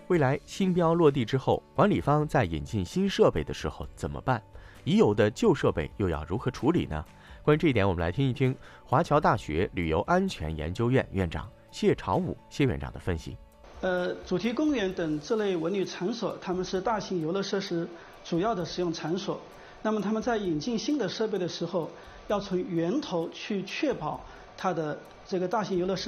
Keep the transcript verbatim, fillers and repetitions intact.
未来新标落地之后，管理方在引进新设备的时候怎么办？已有的旧设备又要如何处理呢？关于这一点，我们来听一听华侨大学旅游安全研究院院长谢朝武谢院长的分析。 呃，主题公园等这类文旅场所，它们是大型游乐设施主要的使用场所。那么他们在引进新的设备的时候，要从源头去确保它的这个大型游乐设施